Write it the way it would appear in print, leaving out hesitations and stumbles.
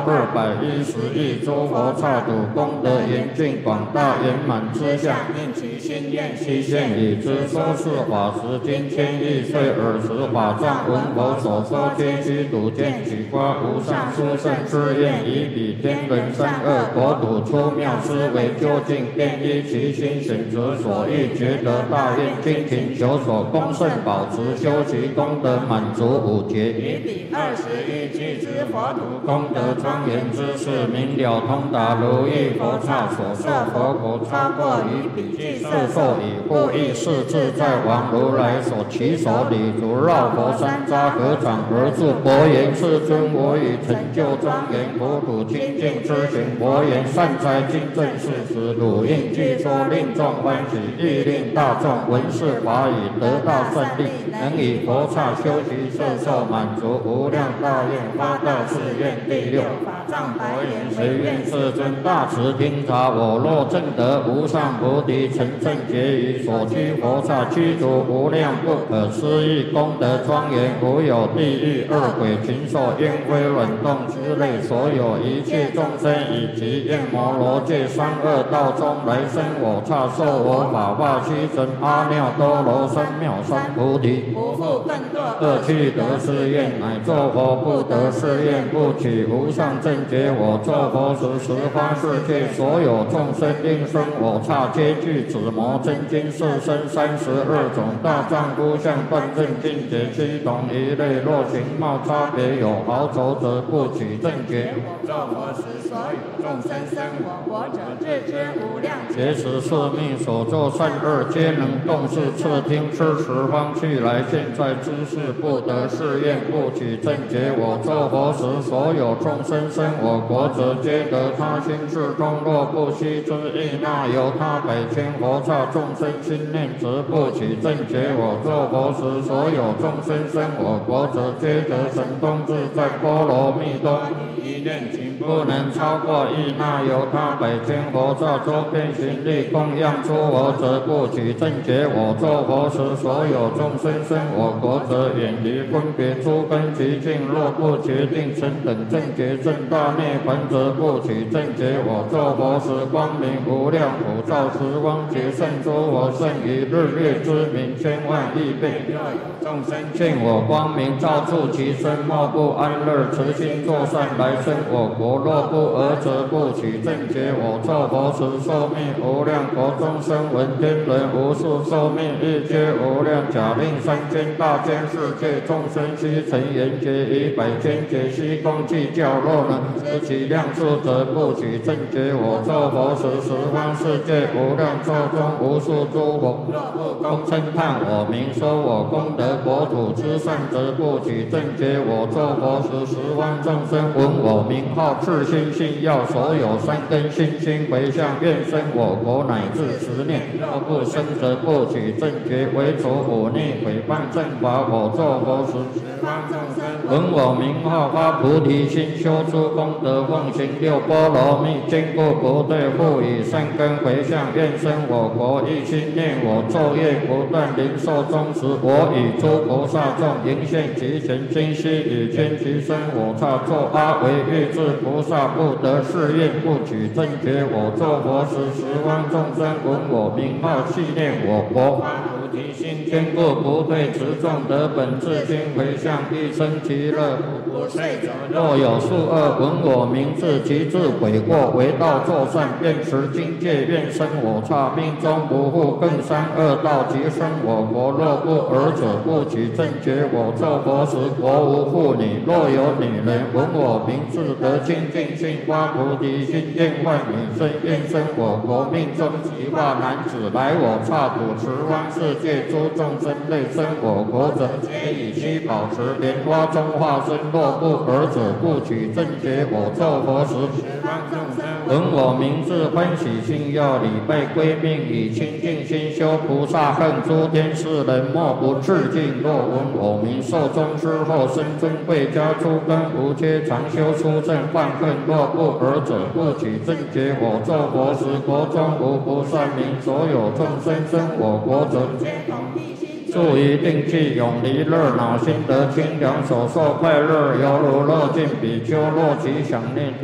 210亿诸佛刹土，功德严尽广大圆满之相，应其心愿悉现已知。说是法时，今千亿岁耳时，法藏闻佛所说皆须睹见，取发无上殊胜之愿，以彼天人三恶国土出妙思维究竟，便依其心选择所欲，觉得大愿精勤求所，功胜保持修习功德满足五劫，以彼20亿俱之佛土功德庄严之事，明了通达如意佛刹所受佛国，超过于彼具色受以护益世自在王如来所起手礼足绕佛山匝合掌而住，佛言：世尊，我已成就庄严佛土清净之行。佛言：善哉，今正是时，汝应具说，令众欢喜，欲令大众闻是法语，得大胜利，能以佛刹修习摄受，满足无量大愿，发大誓愿。第六，法藏白言：谁愿世尊大慈听察？我若证得无上菩提，成正觉于所居佛刹，具足无量不可思议功德庄严，无有地狱、恶鬼、禽兽、烟灰、卵动之类，所有一切众生以及焰摩罗界三恶道中来生我刹，受我法化须真阿耨多罗三藐三菩提，不复更堕恶趣得是愿，乃作佛不得是愿，不取无上正觉。我作佛时，十方世界所有众生应生我刹，皆具紫魔真经四身32种大丈夫相，断正境界趋同一类。若形貌差别有毫轴，则不取正觉。我作佛时，所有众生生我国者，自知无量劫时是命所作善恶，皆能动视侧听吃十方去来。现在知是不得是愿，不取正觉。我作佛时，所有众生生我国者，皆得他心智中。若不悉知意，那由他百千佛刹众生心念，则不取正觉。我作佛时，所有众生生我国者，皆得神通自在波罗蜜多一念情，不能超过意。那由他百千佛刹周遍行力供养诸我者，不取正觉。我作佛时，所有众生生我国者，远离分别诸根极境。若不决定成等正觉正大涅槃，则不取正觉。我作佛时，光明无量，普照十方劫，胜诸佛，胜于日月之明千万亿倍。若有众生见我光明，照住其身，莫不安乐，慈心作善，来生我国。若不尔，则不取正觉。我作佛时，寿命无量，国中生闻天人无数，寿命亦皆无量。假令3000大千世界众生悉成圆觉，以百千劫悉共计较。若能知其量数，则不取正觉。我作佛时，十方世界无量寿中无数诸佛，若不共称叹我名，说我功德国土之善，则不取正觉。我作佛时，十方众生闻我名号，至心信要，所有三根信心回向，愿生我国乃至10年。若不生，则不取正觉。为除忤逆毁谤正法，我作佛时，十方众生闻我名号，发菩提心，修诸功德，奉行6波罗蜜，坚固不退，复以善根回向，愿生我国。一心念我，昼夜不断，临寿终时，我与诸菩萨众迎现其前，今悉以天其身我刹，作阿惟越致菩萨，不得是愿，不取正觉。我作佛时，十方众生闻我名号，系念我国，菩提心，坚固不退，持众得本自心回向，一生其乐，不睡者。若有数恶闻我名字，其自悔过，为道作善，愿持经戒，愿生我刹，命中不复更三恶道，即生我国。若不尔者，不取正觉。我作佛时，国无妇女，若有女人闻我名字，得清净心，发菩提心，愿万女生，愿生我国。命中即化男子，来我刹土，十方世界诸众生类生我国者，皆以须保持莲花中化身。若不尔者，不取正觉。我作佛时，十方众生闻我名字，欢喜心要，礼拜归命，以清净心修菩萨恨，诸天世人莫不致敬。若闻我名，寿终之后，生尊贵家，诸根无缺，常修出正犯恨。若不尔者，不取正觉。我作佛时，国中无不善民，所有众生生我国者，皆同一心，住于定趣，永离热恼，心得清凉，所受快乐，犹如乐尽比丘。若其想念